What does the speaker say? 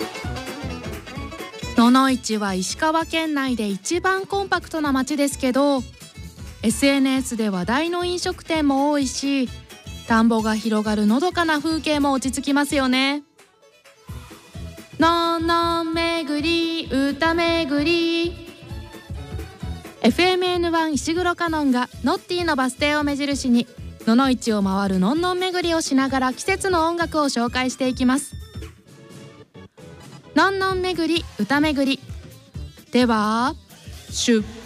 野々市は石川県内で一番コンパクトな町ですけど、 SNS で話題の飲食店も多いし、田んぼが広がるのどかな風景も落ち着きますよね。のんのん巡り歌巡り、 FMN1 石黒カノンがノッティのバス停を目印に野々市を回るのんのん巡りをしながら季節の音楽を紹介していきます。のんのん巡り歌巡りでは出